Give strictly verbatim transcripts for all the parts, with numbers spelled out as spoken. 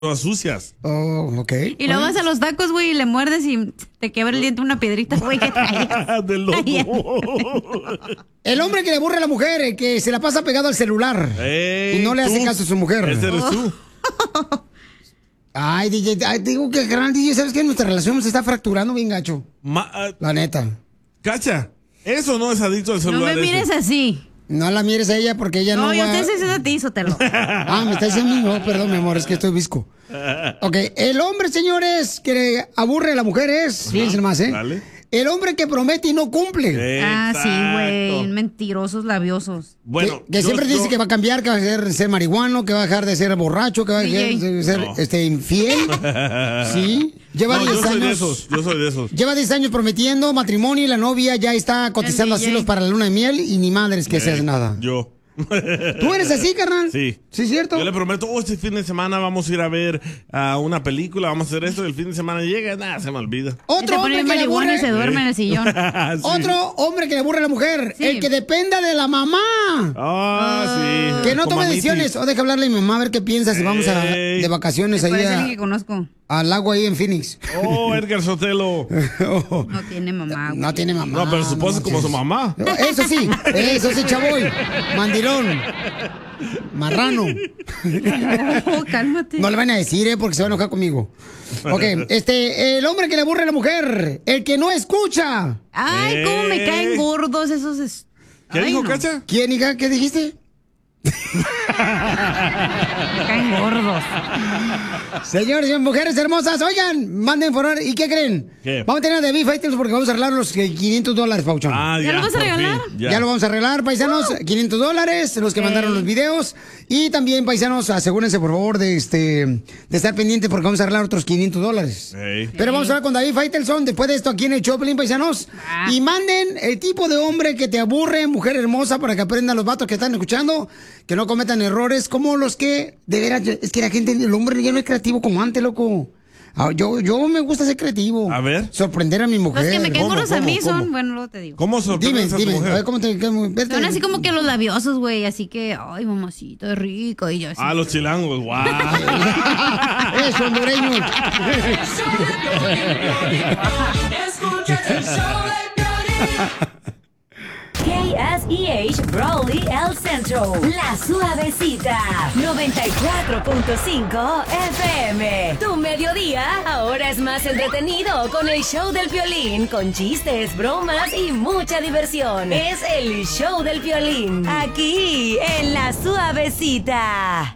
Todas sucias. Oh, ok. Y luego vas a los tacos, güey, y le muerdes y te quiebra el diente una piedrita, güey, que traías. De loco. El hombre que le aburre a la mujer, el que se la pasa pegado al celular. Ey, y no le hace tú. caso a su mujer. Ese eres tú. Ay, D J, ay, digo que gran D J, ¿sabes qué? Nuestra relación se está fracturando bien gacho. Ma- uh, La neta. Cacha, eso no es adicto al No celular. me mires eso. así. No la mires a ella porque ella no, No, yo va... te estoy diciendo a ti, Sotelo. Ah, me está diciendo a mí, no, perdón, mi amor, es que estoy visco. Ok, el hombre, señores, que le aburre a la mujer es, fíjense más, ¿eh? Dale. El hombre que promete y no cumple. Ah, sí, güey, Exacto. mentirosos labiosos. Bueno, que que yo- siempre dice yo- que va a cambiar, que va a ser, ser marihuano, que va a dejar de ser borracho, que va a dejar D J. de ser No. este, infiel. Sí, lleva No, diez yo soy de años. esos, yo soy de esos. Lleva diez años prometiendo matrimonio y la novia ya está cotizando El D J. asilos para la luna de miel y ni madres que se hace Eh, nada. Yo. ¿Tú eres así, carnal? Sí. ¿Sí es cierto? Yo le prometo, oh, este fin de semana vamos a ir a ver a una película, vamos a hacer esto, y el fin de semana llega, nada, se me olvida. Y te Otro pone hombre que le marihuana y se aburre. duerme en el sillón. Sí. Otro hombre que le aburre a la mujer. Sí. El que dependa de la mamá. Ah, sí. Que no Como tome a mí, decisiones. sí. O deja hablarle a mi mamá a ver qué piensa si vamos a, Ey. de vacaciones ahí Parece a- alguien que conozco. al lago ahí en Phoenix. Oh, Edgar Sotelo. Oh, No tiene mamá, güey. no tiene mamá. No, pero su esposa es como su manches. mamá. Eso sí, eso sí, chavoy. Mandilón. Marrano. Oh, cálmate. No le van a decir, ¿eh? Porque se va a enojar conmigo. Ok, este, el hombre que le aburre a la mujer. El que no escucha. Ay, cómo me Eh. caen gordos esos. es- ¿Qué Ay, dijo, no. Cacha? ¿Quién, hija? ¿Qué dijiste? Me caen gordos. Señores y mujeres hermosas, oigan, manden por favor. ¿Y qué creen? ¿Qué? Vamos a tener de Beef Fighters porque vamos a arreglar los eh, quinientos dólares, Pauchón. Ah, ¿Ya lo vas a por regalar? fin, Ya. lo vamos a arreglar, paisanos, quinientos dólares, los que Ok. mandaron los videos. Y también, paisanos, asegúrense, por favor, de este de estar pendientes porque vamos a arreglar otros quinientos dólares. Ey. Pero vamos a hablar con David Faitelson después de esto aquí en el Choplin, paisanos. Ah. Y manden el tipo de hombre que te aburre, mujer hermosa, para que aprendan los vatos que están escuchando, que no cometan errores como los que, de veras, es que la gente, el hombre ya no es creativo como antes, loco. Ah, Yo, yo me gusta ser creativo. A ver. Sorprender a mi mujer. Los que me caen ¿Cómo, gordos a cómo, mí son, cómo? bueno, luego te digo. ¿Cómo Dime, sorprendes a tu dime, a ver mujer? cómo te... Cómo, vete. Son así como que los labiosos, güey, así que, ay, mamacito, es rico, y yo así. Ah, los chilangos, wow. Eso, hondureño. Escuchas el show de Piolín. K S E H Brawley El Centro, La Suavecita, noventa y cuatro punto cinco F M. Tu mediodía ahora es más entretenido con el show del Piolín, con chistes, bromas y mucha diversión. Es el show del Piolín, aquí en La Suavecita.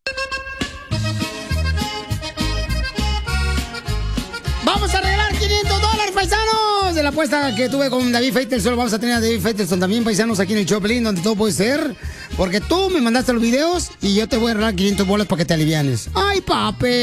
Vamos a arreglar quinientos dólares, paisanos. De la apuesta que tuve con David Faitelson, lo vamos a tener a David Faitelson también, paisanos, aquí en el Choplin, donde todo puede ser. Porque tú me mandaste los videos y yo te voy a arreglar quinientos bolas para que te alivianes. ¡Ay, papi!